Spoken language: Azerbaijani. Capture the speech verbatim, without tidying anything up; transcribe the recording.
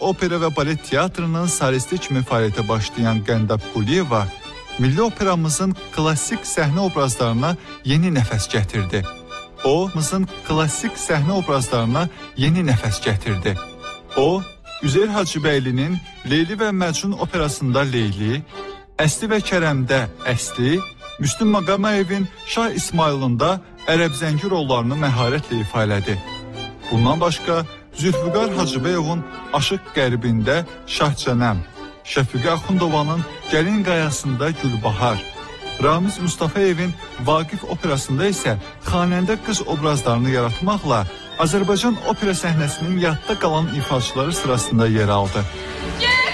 Opera və Balet Teatrının solisti kimi fəaliyyətə başlayan Qəndab Quliyeva milli operamızın klassik səhnə obrazlarına yeni nəfəs gətirdi. O, mızın klassik səhnə obrazlarına yeni nəfəs gətirdi. O, Üzeyir Hacıbəylinin Leyli və Məcnun operasında Leyli, Əsli və Kərəmdə Əsli, Müslüm Maqamayevin Şah İsmailində Ərəb Zəngi rollarını məharətlə ifa elədi. Bundan başqa Zülfüqar Hacıbəyovun Aşıq Qərbində Şahçənəm, Şəfiqə Axundovanın Gəlin Qayasında Gülbahar, Ramiz Mustafayevin Vaqif operasında isə xanəndə qız obrazlarını yaratmaqla Azərbaycan opera səhnəsinin yadda qalan ifaçıları sırasında yer aldı.